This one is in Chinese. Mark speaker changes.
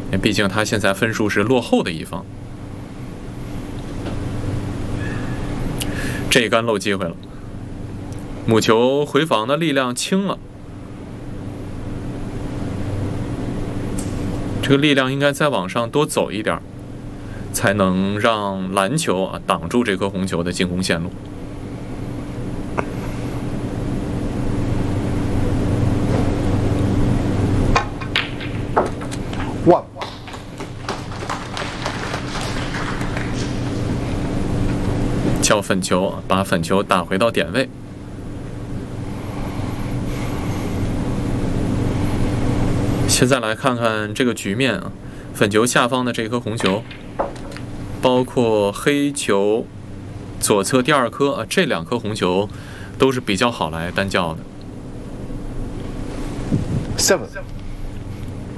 Speaker 1: 毕竟他现在分数是落后的一方。这一杆漏机会了，母球回防的力量轻了，这个力量应该再往上多走一点，才能让蓝球挡住这颗红球的进攻线路。
Speaker 2: 哇！
Speaker 1: 叫粉球，把粉球打回到点位。现在来看看这个局面啊，粉球下方的这颗红球，包括黑球左侧第二颗这两颗红球都是比较好来单叫的。
Speaker 2: 7